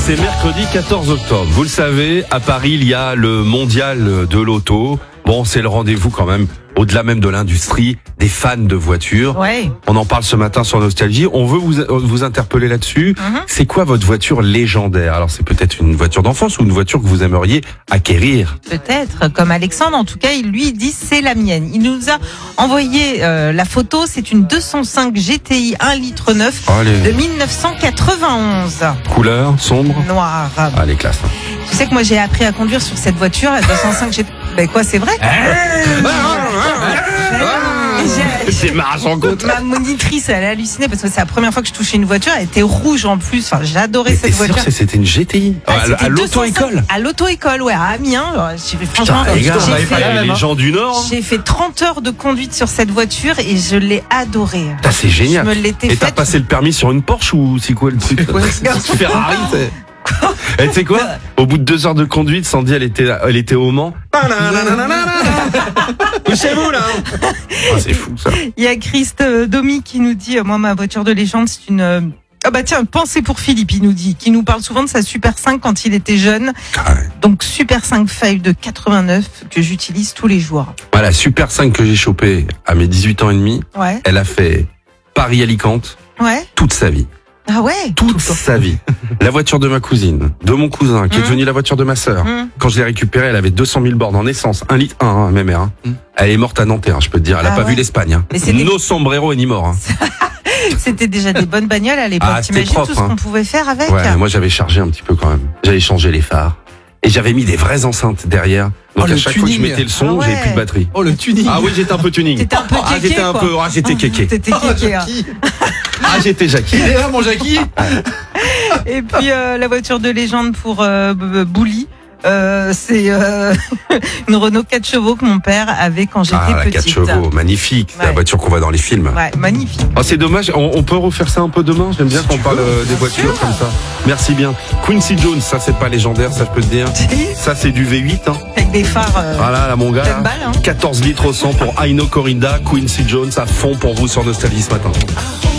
C'est mercredi 14 octobre. Vous le savez, à Paris, il y a le mondial de l'auto. Bon, c'est le rendez-vous quand même, au-delà même de l'industrie, des fans de voitures. Ouais. On en parle ce matin sur Nostalgie. On veut vous interpeller là-dessus. C'est quoi votre voiture légendaire? Alors, c'est peut-être une voiture d'enfance ou une voiture que vous aimeriez acquérir? Peut-être, comme Alexandre, en tout cas, il dit c'est la mienne. Il nous a envoyé la photo, c'est une 205 GTI 1,9 litre de 1991. Couleur, sombre? Noir. Allez, classe. Tu sais que moi j'ai appris à conduire sur cette voiture, la 205 GTI. Ben quoi, c'est vrai? C'est marrant sans côte. Ma monitrice, elle a halluciné parce que c'est la première fois que je touchais une voiture. Elle était rouge en plus. Enfin, j'adorais cette voiture. Sûr que c'était une GTI à l'auto-école. À l'auto-école, ouais, à Amiens. Franchement, les gars, les gens du Nord. J'ai fait 30 heures de conduite sur cette voiture et je l'ai adorée. C'est génial. Je me l'étais et t'as faite. passé le permis sur une Porsche ou c'est quoi le truc? C'est Ferrari. Et tu sais quoi? Au bout de 2 heures de conduite, Sandy, elle était au Mans. Couchez-vous là. C'est fou ça. Il y a Christ Domi qui nous dit, moi ma voiture de légende c'est une... Ah bah tiens, pensez pour Philippe, il nous dit, qui nous parle souvent de sa Super 5 quand il était jeune. Ah ouais. Donc Super 5 Five de 89 que j'utilise tous les jours. Voilà, Super 5 que j'ai chopé à mes 18 ans et demi. Ouais. Elle a fait Paris-Alicante Ouais. toute sa vie. Ah ouais. Toute sa vie. La voiture de ma cousine, de mon cousin, qui est devenue la voiture de ma sœur. Quand je l'ai récupérée, elle avait 200 000 bornes en essence, 1,1 litre, ma mère. Elle est morte à Nanterre, je peux te dire. Elle a pas vu l'Espagne. No sombrero ni mort. C'était déjà des bonnes bagnoles à l'époque. T'imagines propre, tout ce qu'on pouvait faire avec? Ouais, moi j'avais chargé un petit peu quand même. J'avais changé les phares. Et j'avais mis des vraies enceintes derrière. Donc à chaque fois que je mettais le son, j'avais plus de batterie. Oh, le tuning. Ah oui, j'étais un peu tuning. T'étais un peu kéké, j'étais kéké. T'étais kéké. J'étais Jackie. Il est là, mon Jackie. Et puis la voiture de légende pour Bouli. C'est une Renault 4 chevaux que mon père avait quand j'étais petite. 4 chevaux, magnifique. C'est la voiture qu'on voit dans les films. Ouais, magnifique. Oh, c'est dommage. On peut refaire ça un peu demain. J'aime bien qu'on parle des voitures comme ça. Merci bien. Quincy Jones, ça c'est pas légendaire, ça je peux te dire. Ça c'est du V8. Avec des phares. Voilà, là, mon gars. Pleine balle, 14 litres au 100 pour Aino Corinda. Quincy Jones à fond pour vous sur Nostalgie ce matin.